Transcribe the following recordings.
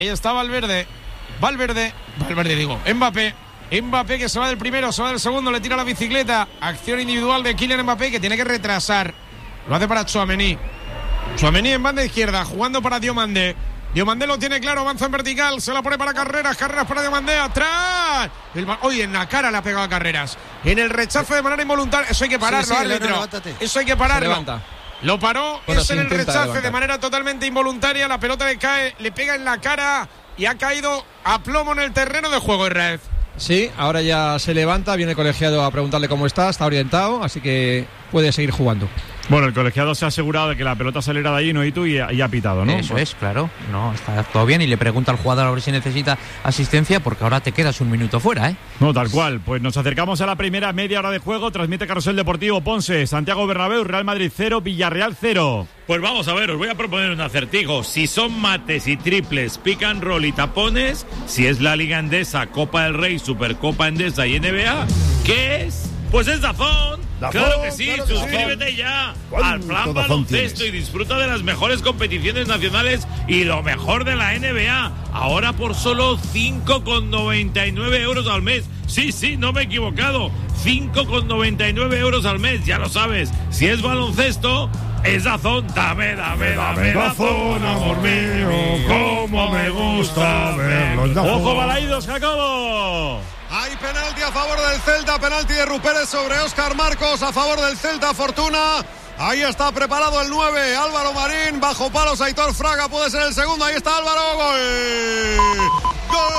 Ahí está Valverde digo, Mbappé que se va del primero, se va del segundo, le tira la bicicleta, acción individual de Kylian Mbappé que tiene que retrasar, lo hace para Tchouaméni en banda izquierda, jugando para Diomandé lo tiene claro, avanza en vertical, se la pone para Carreras para Diomandé, atrás, en la cara le ha pegado a Carreras, en el rechazo de manera involuntaria, eso hay que pararlo, árbitro, eso hay que pararlo. Lo paró, es en el rechace de manera totalmente involuntaria, la pelota le cae, le pega en la cara y ha caído a plomo en el terreno de juego, Israel. Sí, ahora ya se levanta, viene el colegiado a preguntarle cómo está orientado, así que puede seguir jugando. Bueno, el colegiado se ha asegurado de que la pelota saliera de allí, no y tú, y ha pitado, ¿no? Eso es, claro. No, está todo bien y le pregunta al jugador a ver si necesita asistencia porque ahora te quedas un minuto fuera, ¿eh? No, tal cual. Pues nos acercamos a la primera media hora de juego. Transmite Carrusel Deportivo Ponce, Santiago Bernabéu, Real Madrid 0, Villarreal 0. Pues vamos a ver, os voy a proponer un acertijo. Si son mates y triples, pick and roll y tapones, si es la Liga Endesa, Copa del Rey, Supercopa Endesa y NBA, ¿qué es? Pues es DAZN. Claro que sí, suscríbete ya al plan baloncesto y disfruta de las mejores competiciones nacionales y lo mejor de la NBA. Ahora por solo 5,99 euros al mes. Sí, no me he equivocado. 5,99 euros al mes, ya lo sabes. Si es baloncesto, es DAZN. Dame DAZN, amor mío, cómo me gusta verlo. ¡Ojo, Balaídos, Jacobo! Hay penalti a favor del Celta, penalti de Rupérez sobre Óscar Marcos, a favor del Celta, Fortuna. Ahí está preparado el 9, Álvaro Marín, bajo palos Aitor Fraga, puede ser el segundo, ahí está Álvaro, gol. ¡Gol!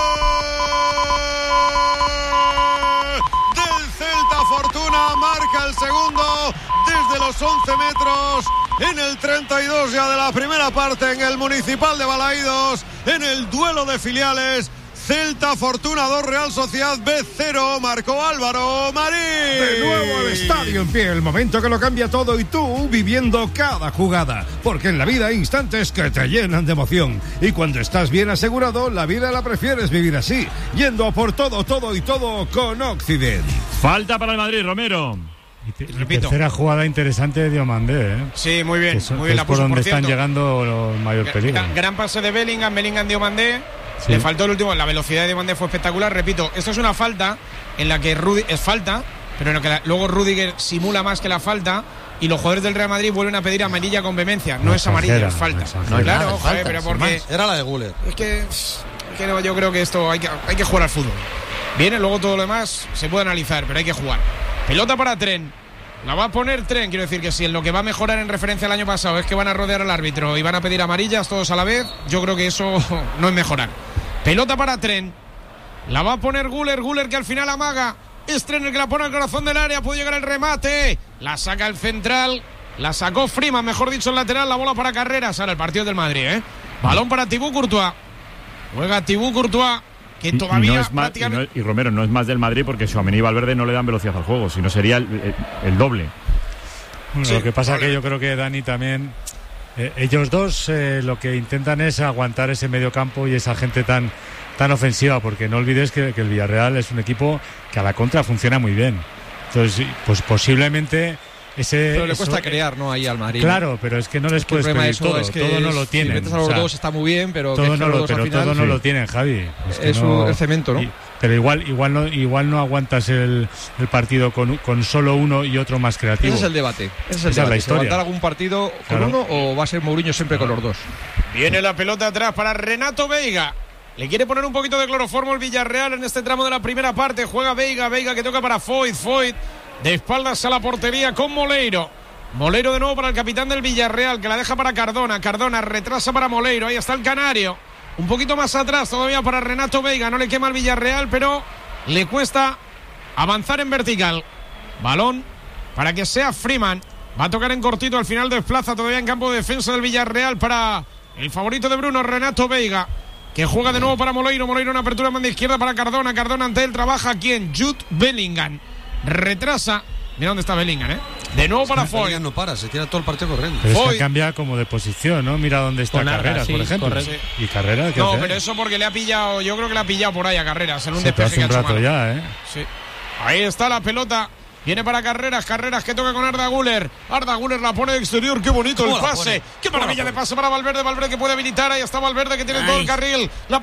Del Celta, Fortuna, marca el segundo desde los 11 metros, en el 32 ya de la primera parte, en el Municipal de Balaídos, en el duelo de filiales. Celta Fortuna 2, Real Sociedad B0, marcó Álvaro Marín. De nuevo al estadio en pie, el momento que lo cambia todo y tú viviendo cada jugada. Porque en la vida hay instantes que te llenan de emoción. Y cuando estás bien asegurado, la vida la prefieres vivir así, yendo a por todo con Occident. Falta para el Madrid, Romero. Repito. Tercera jugada interesante de Diomandé, ¿eh? Sí, muy bien, muy bien la puso, por donde por están llegando los mayor peligro. Gran pase de Bellingham Diomandé. Sí. Le faltó el último, la velocidad de Diomandé fue espectacular. Repito, esto es una falta en la que es falta, pero en la que luego Rüdiger simula más que la falta y los jugadores del Real Madrid vuelven a pedir amarilla con vehemencia. No es amarilla, es falta. No es claro, nada, joder, pero porque era la de Güler. Es que no, yo creo que esto hay que jugar al fútbol. Viene, luego todo lo demás se puede analizar, pero hay que jugar. Pelota para Tren. La va a poner Tren, quiero decir que si en lo que va a mejorar en referencia al año pasado es que van a rodear al árbitro y van a pedir amarillas todos a la vez, yo creo que eso no es mejorar. Pelota para Tren, la va a poner Güler que al final amaga, es Tren el que la pone al corazón del área, puede llegar el remate, la saca el central, la sacó Freeman, mejor dicho el lateral, la bola para Carreras, ahora el partido del Madrid, balón para Thibaut Courtois, juega Thibaut Courtois, que todavía no es más, y Romero no es más del Madrid porque Tchouaméni y Valverde no le dan velocidad al juego, sino sería el doble. Bueno, sí, lo que pasa es que yo creo que Dani también, ellos dos lo que intentan es aguantar ese medio campo y esa gente tan ofensiva, porque no olvides que el Villarreal es un equipo que a la contra funciona muy bien. Entonces, pues posiblemente pero le cuesta crear, ¿no? Ahí al Madrid. Claro, pero es que no les puedes pedir todo. Es que todo no lo tienen. Si metes a los dos está muy bien, pero todo no lo tienen, Javi. Es el cemento, ¿no? Pero igual no aguantas el partido con solo uno y otro más creativo. Ese es el debate. Esa es la historia. ¿Aguantar algún partido con uno o va a ser Mourinho siempre con los dos? Viene la pelota atrás para Renato Veiga. Le quiere poner un poquito de cloroformo el Villarreal en este tramo de la primera parte. Juega Veiga que toca para Foyt. De espaldas a la portería con Moleiro de nuevo para el capitán del Villarreal, que la deja para Cardona retrasa para Moleiro, ahí está el canario, un poquito más atrás todavía para Renato Veiga, no le quema el Villarreal, pero le cuesta avanzar en vertical. Balón para que sea Freeman, va a tocar en cortito, al final desplaza todavía en campo de defensa del Villarreal para el favorito de Bruno, Renato Veiga, que juega de nuevo para Moleiro en apertura de banda izquierda para Cardona ante él trabaja quien, Jude Bellingham. Retrasa, mira dónde está Bellingham, de nuevo para Foyt. No para, se tira todo el partido corriendo. Pero es que cambia como de posición, ¿no? Mira dónde está Carreras, por ejemplo. Sí. ¿Y Carreras? No, pero eso porque le ha pillado, yo creo que le ha pillado por ahí a Carreras en un despeje hace un que ha hecho rato mal. Ya, Sí. Ahí está la pelota Viene para Carreras que toca con Arda Güler. Arda Güler la pone de exterior. Qué bonito el pase. Qué maravilla de pase para Valverde. Valverde que puede habilitar. Ahí está Valverde que tiene todo el carril. La